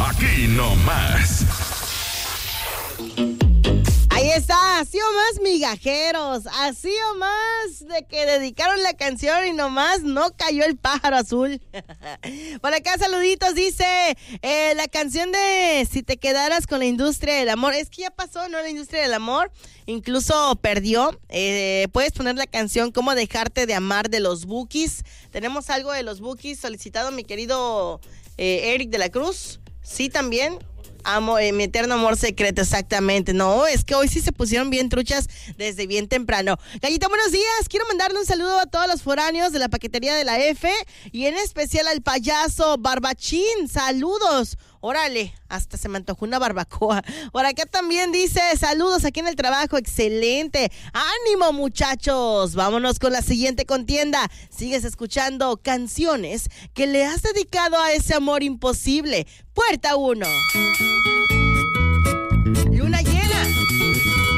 aquí nomás. Ahí está, así o más migajeros, así o más de que dedicaron la canción y nomás no cayó el pájaro azul. Por acá saluditos, dice la canción de Si te quedaras con la industria del amor, es que ya pasó, ¿no? La industria del amor, incluso perdió. Puedes poner la canción Cómo dejarte de amar de los Bukis. Tenemos algo de los Bukis solicitado mi querido Eric de la Cruz, sí también. Amo, mi eterno amor secreto, exactamente. No, es que hoy sí se pusieron bien truchas desde bien temprano. Gallita, buenos días. Quiero mandarle un saludo a todos los foráneos de la paquetería de la F y en especial al payaso Barbachín. Saludos. Órale, hasta se me antojó una barbacoa. Por acá también dice, saludos aquí en el trabajo, excelente. ¡Ánimo, muchachos! Vámonos con la siguiente contienda. Sigues escuchando canciones que le has dedicado a ese amor imposible. Puerta 1.